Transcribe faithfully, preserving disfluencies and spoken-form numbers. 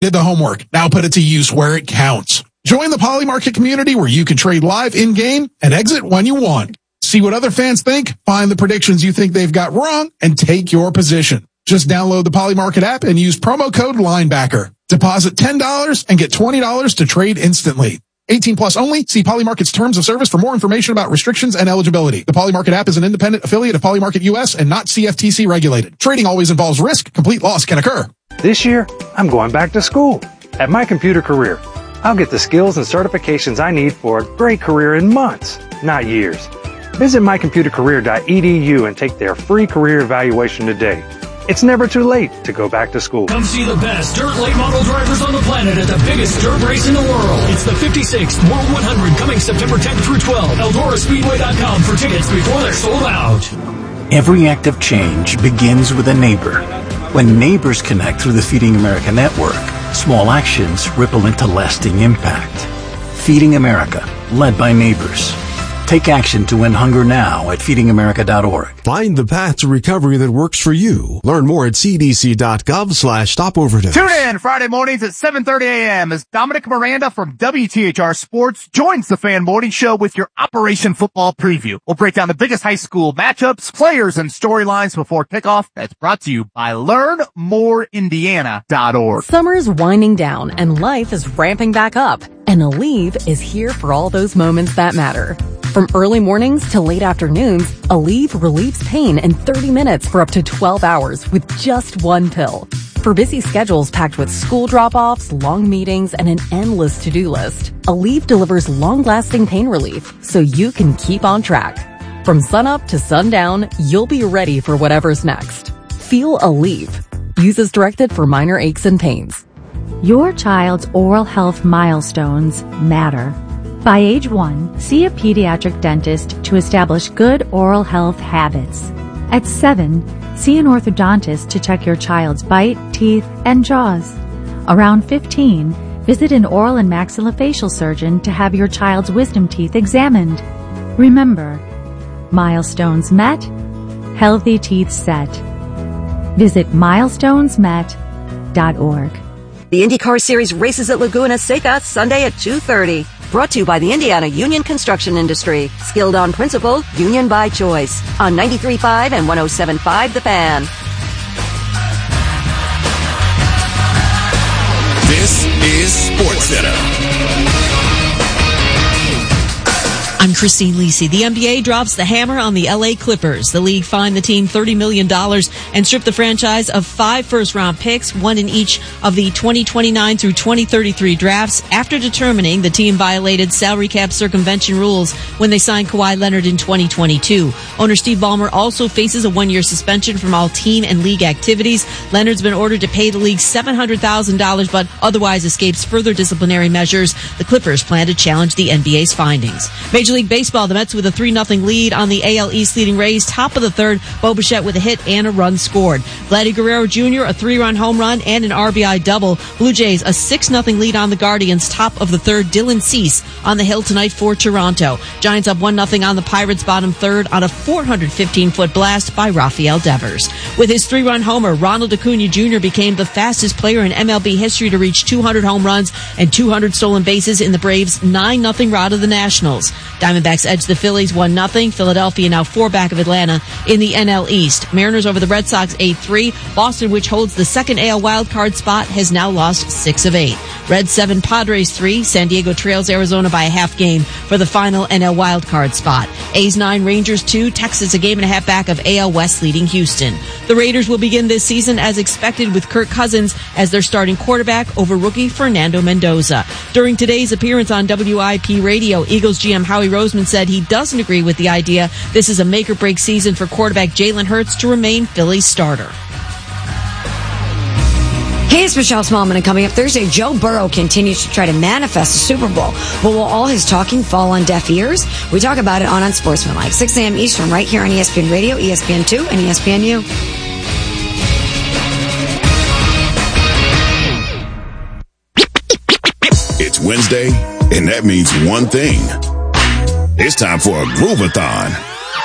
Did the homework. Now put it to use where it counts. Join the Poly Market community where you can trade live in-game and exit when you want. See what other fans think, find the predictions you think they've got wrong, and take your position. Just download the Poly Market app and use promo code Linebacker. Deposit ten dollars and get twenty dollars to trade instantly. eighteen plus only. See Poly Market's terms of service for more information about restrictions and eligibility. The Poly Market app is an independent affiliate of Poly Market U S and not C F T C regulated. Trading always involves risk. Complete loss can occur. This year, I'm going back to school. At My Computer Career, I'll get the skills and certifications I need for a great career in months, not years. Visit my computer career dot e d u and take their free career evaluation today. It's never too late to go back to school. Come see the best dirt late model drivers on the planet at the biggest dirt race in the world. It's the fifty-sixth World one hundred coming September tenth through twelfth. Eldora Speedway dot com for tickets before they're sold out. Every act of change begins with a neighbor. When neighbors connect through the Feeding America network, small actions ripple into lasting impact. Feeding America, led by neighbors. Take action to end hunger now at feeding america dot org. Find the path to recovery that works for you. Learn more at c d c dot gov slash stop overdose. Tune in Friday mornings at seven thirty a.m. as Dominic Miranda from W T H R Sports joins the Fan Morning Show with your Operation Football preview. We'll break down the biggest high school matchups, players, and storylines before kickoff. That's brought to you by learn more indiana dot org. Summer's winding down and life is ramping back up. And Aleve is here for all those moments that matter. From early mornings to late afternoons, Aleve relieves pain in thirty minutes for up to twelve hours with just one pill. For busy schedules packed with school drop-offs, long meetings, and an endless to-do list, Aleve delivers long-lasting pain relief so you can keep on track. From sunup to sundown, you'll be ready for whatever's next. Feel Aleve. Use as directed for minor aches and pains. Your child's oral health milestones matter. By age one, see a pediatric dentist to establish good oral health habits. At seven, see an orthodontist to check your child's bite, teeth, and jaws. Around fifteen, visit an oral and maxillofacial surgeon to have your child's wisdom teeth examined. Remember, milestones met, healthy teeth set. Visit milestones met dot org. The IndyCar Series races at Laguna Seca Sunday at two thirty. Brought to you by the Indiana Union Construction Industry. Skilled on principle, union by choice. On ninety-three point five and one oh seven point five The Fan. This is SportsCenter. I'm Christine Lisi. The N B A drops the hammer on the L A Clippers. The league fined the team thirty million dollars and stripped the franchise of five first-round picks, one in each of the twenty twenty-nine through twenty thirty-three drafts, after determining the team violated salary cap circumvention rules when they signed Kawhi Leonard in twenty twenty-two. Owner Steve Ballmer also faces a one-year suspension from all team and league activities. Leonard's been ordered to pay the league seven hundred thousand dollars, but otherwise escapes further disciplinary measures. The Clippers plan to challenge the N B A's findings. Major League Baseball, the Mets with a three nothing lead on the A L East leading Rays. Top of the third, Bo Bichette with a hit and a run scored. Vladdy Guerrero Junior, a three-run home run and an R B I double. Blue Jays, a six nothing lead on the Guardians. Top of the third, Dylan Cease on the hill tonight for Toronto. Giants up one nothing on the Pirates, bottom third, on a four hundred fifteen foot blast by Rafael Devers. With his three-run homer, Ronald Acuna Junior became the fastest player in M L B history to reach two hundred home runs and two hundred stolen bases in the Braves' nine nothing rout of the Nationals. Diamondbacks edged the Phillies one nothing. Philadelphia now four back of Atlanta in the N L East. Mariners over the Red Sox eight three. Boston, which holds the second A L wildcard spot, has now lost six of eight. Reds seven, Padres three. San Diego trails Arizona by a half game for the final N L wildcard spot. A's nine, Rangers two. Texas a game and a half back of A L West leading Houston. The Raiders will begin this season as expected with Kirk Cousins as their starting quarterback over rookie Fernando Mendoza. During today's appearance on W I P Radio, Eagles G M Howie Roseman said he doesn't agree with the idea this is a make-or-break season for quarterback Jalen Hurts to remain Philly's starter. Hey, it's Michelle Smallman, and coming up Thursday, Joe Burrow continues to try to manifest a Super Bowl. But will all his talking fall on deaf ears? We talk about it on Unsportsmanlike, six a.m. Eastern, right here on E S P N Radio, E S P N two, and E S P N U. It's Wednesday, and that means one thing. It's time for a Groovathon.